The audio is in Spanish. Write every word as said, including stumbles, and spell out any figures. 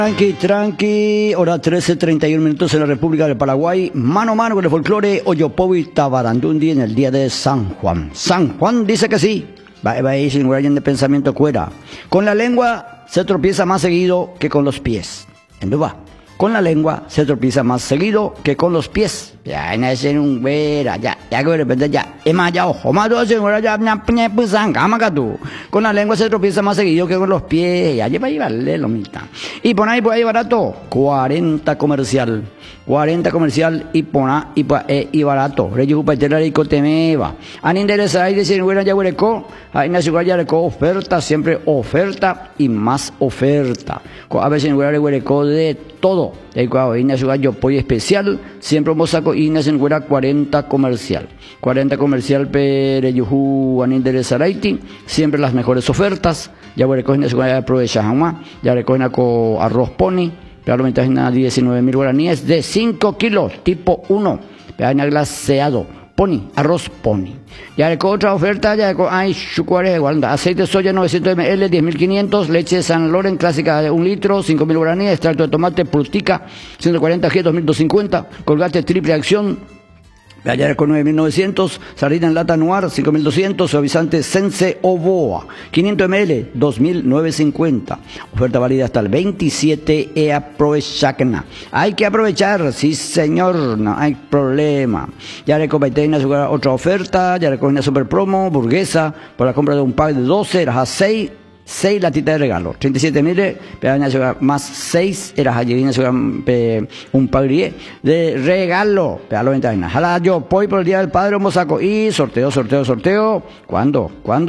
Tranqui, tranqui, hora trece treinta y uno minutos en la República del Paraguay, mano a mano con el folclore Oyopovi Tabarandundi en el día de San Juan. San Juan dice que sí, va, va a ir sin guardián de pensamiento cuera. Con la lengua se tropieza más seguido que con los pies. En duda, con la lengua se tropieza más seguido que con los pies. Ya, en ese un vera, ya, ya que de repente ya, es más, ya, ojo, más dos, ya, ya, con la lengua se tropieza más seguido que con los pies. Ya, lleva ahí, vale, lo mismo. Y pon ahí, por ahí barato, cuarenta comercial. cuarenta comercial y pona y pa e y barato. Reyu patera y cotemeva. An interesa ahí decir bueno ya hueco, ahí na su ya reco oferta, siempre oferta y más oferta. A veces en hueco de todo. Ahí cuando en su yo pollo especial, siempre vamos saco y en hueco cuarenta comercial. cuarenta comercial pero yuhu an interesa ahí, siempre las mejores ofertas. Ya hueco en su ya aprovecha jamás, ya recogen con arroz pony. Probablemente hay diecinueve mil guaraníes de cinco kilos, tipo uno. Hay glaseado, pony, arroz pony. Ya con otra oferta, ya con hay chucuares igual, aceite de soya novecientos mililitros, diez mil quinientos, leche de San Loren clásica de un litro, cinco mil guaraníes, extracto de tomate, prutica, ciento cuarenta G, dos mil doscientos cincuenta, colgate triple acción. Gallar con nueve mil novecientos, sardina en lata noir, cinco mil doscientos, suavizante Sense Ovoa, quinientos mililitros, dos mil novecientos cincuenta. Oferta válida hasta el veintisiete e aprovechacna. Hay que aprovechar, sí señor, no hay problema. Ya recompeten otra oferta, ya recogen una super promo, burguesa, por la compra de un pack de doce, eras a seis. seis latitas de regalo, treinta y siete mil, más seis, era un pagrié de regalo, a la ventana. Jala yo, voy por el día del padre, vamos saco y sorteo, sorteo, sorteo. ¿Cuándo? ¿Cuándo?